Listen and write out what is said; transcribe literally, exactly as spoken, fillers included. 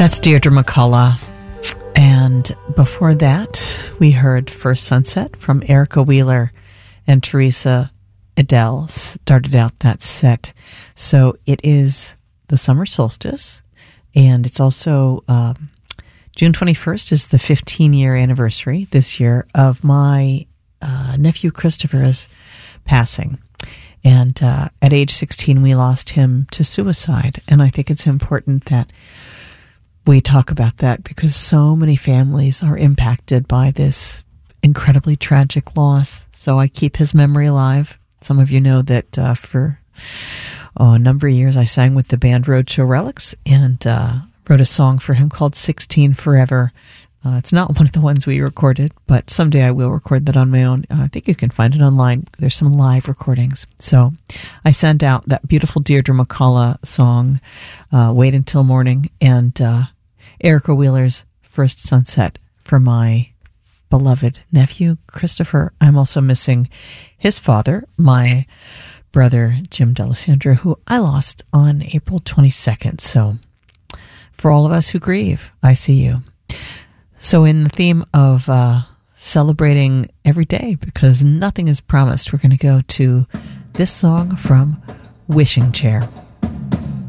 That's Deirdre McCullough. And before that, we heard First Sunset from Erica Wheeler, and Teresa Adele started out that set. So it is the summer solstice, and it's also um, June twenty-first is the fifteen-year anniversary this year of my uh, nephew Christopher's passing. And uh, at age sixteen, we lost him to suicide. And I think it's important that we talk about that because so many families are impacted by this incredibly tragic loss. So I keep his memory alive. Some of you know that uh, for oh, a number of years I sang with the band Roadshow Relics and uh, wrote a song for him called sixteen Forever. Uh, it's not one of the ones we recorded, but someday I will record that on my own. Uh, I think you can find it online. There's some live recordings. So I sent out that beautiful Deirdre McCullough song, uh, Wait Until Morning, and uh, Erica Wheeler's First Sunset for my beloved nephew, Christopher. I'm also missing his father, my brother, Jim D'Alessandro, who I lost on April twenty-second. So for all of us who grieve, I see you. So in the theme of uh, celebrating every day, because nothing is promised, we're going to go to this song from Wishing Chair.